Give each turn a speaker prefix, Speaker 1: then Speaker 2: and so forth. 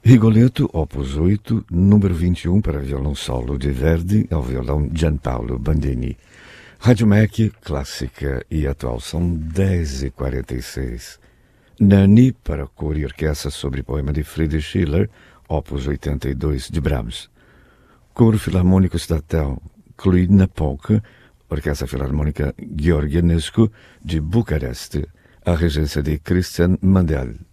Speaker 1: Rigoletto, opus 8, número 21 para violão solo de Verdi ao violão Gianpaolo Bandini. Rádio MEC, clássica e atual, são 10h46. Nani para cor e orquestra sobre poema de Friedrich Schiller, opus 82 de Brahms. Coro Filarmônico Estatal Cluj-Napoca, Orquestra Filarmônica Gheorghe Enescu de Bucareste, a regência de Christian Mandel.